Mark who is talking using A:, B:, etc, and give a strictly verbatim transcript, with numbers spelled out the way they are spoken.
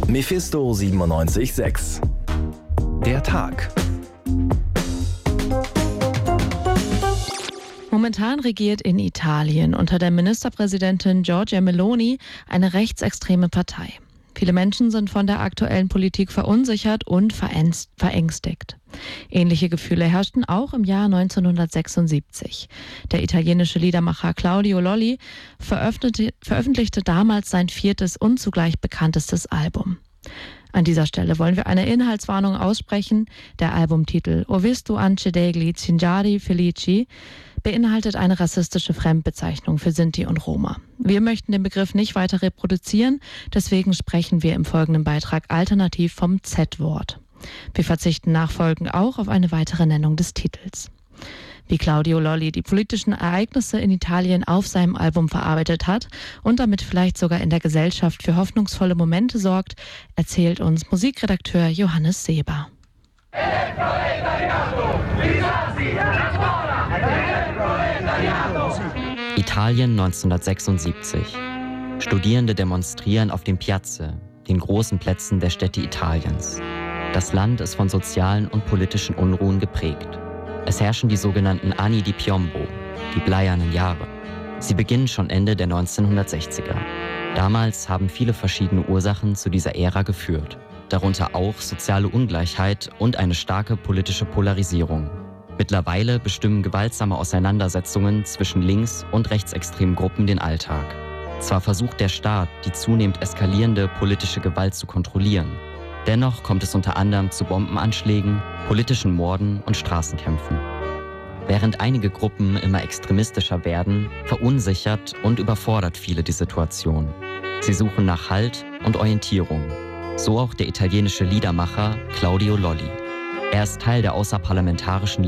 A: Mephisto siebenundneunzig Komma sechs. Der Tag.
B: Momentan regiert in Italien unter der Ministerpräsidentin Giorgia Meloni eine rechtsextreme Partei. Viele Menschen sind von der aktuellen Politik verunsichert und verängstigt. Ähnliche Gefühle herrschten auch im Jahr neunzehnhundertsechsundsiebzig. Der italienische Liedermacher Claudio Lolli veröffentlichte, veröffentlichte damals sein viertes und zugleich bekanntestes Album. An dieser Stelle wollen wir eine Inhaltswarnung aussprechen. Der Albumtitel Ho visto anche degli cinghiali felici beinhaltet eine rassistische Fremdbezeichnung für Sinti und Roma. Wir möchten den Begriff nicht weiter reproduzieren, deswegen sprechen wir im folgenden Beitrag alternativ vom Z-Wort. Wir verzichten nachfolgend auch auf eine weitere Nennung des Titels. Wie Claudio Lolli die politischen Ereignisse in Italien auf seinem Album verarbeitet hat und damit vielleicht sogar in der Gesellschaft für hoffnungsvolle Momente sorgt, erzählt uns Musikredakteur Johannes Seber.
C: Italien neunzehnhundertsechsundsiebzig. Studierende demonstrieren auf den Piazze, den großen Plätzen der Städte Italiens. Das Land ist von sozialen und politischen Unruhen geprägt. Es herrschen die sogenannten Anni di Piombo, die bleiernen Jahre. Sie beginnen schon Ende der neunzehnhundertsechziger. Damals haben viele verschiedene Ursachen zu dieser Ära geführt, darunter auch soziale Ungleichheit und eine starke politische Polarisierung. Mittlerweile bestimmen gewaltsame Auseinandersetzungen zwischen links- und rechtsextremen Gruppen den Alltag. Zwar versucht der Staat, die zunehmend eskalierende politische Gewalt zu kontrollieren, dennoch kommt es unter anderem zu Bombenanschlägen, politischen Morden und Straßenkämpfen. Während einige Gruppen immer extremistischer werden, verunsichert und überfordert viele die Situation. Sie suchen nach Halt und Orientierung. So auch der italienische Liedermacher Claudio Lolli. Er ist Teil der außerparlamentarischen